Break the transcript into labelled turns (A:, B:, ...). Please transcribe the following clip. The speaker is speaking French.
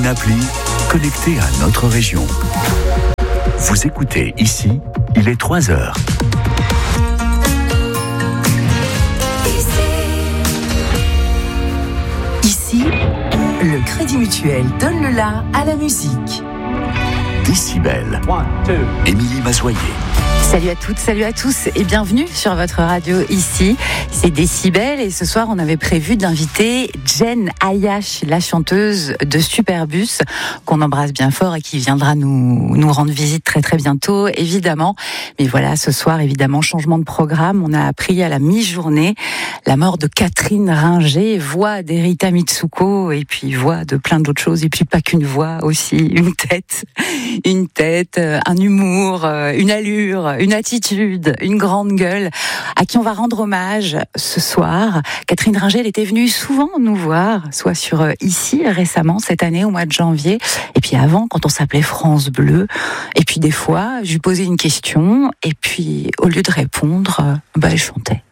A: appli connecté à notre région. Vous écoutez ici, il est 3h.
B: Ici, le Crédit Mutuel donne le la à la musique.
A: Décibel. Émilie Mazoyer.
C: Salut à toutes, salut à tous et bienvenue sur votre radio ici. C'est Décibel et ce soir on avait prévu d'inviter Jen Ayash, la chanteuse de Superbus, qu'on embrasse bien fort et qui viendra nous rendre visite très très bientôt évidemment. Mais voilà, ce soir évidemment changement de programme. On a appris à la mi-journée la mort de Catherine Ringer, voix d'Erita Mitsuko et puis voix de plein d'autres choses et puis pas qu'une voix aussi, une tête, un humour, une allure, une attitude, une grande gueule, à qui on va rendre hommage ce soir. Catherine Ringer, elle était venue souvent nous voir, soit sur ici récemment, cette année, au mois de janvier, et puis avant, quand on s'appelait France Bleu. Et puis des fois, je lui posais une question, et puis au lieu de répondre, elle chantait.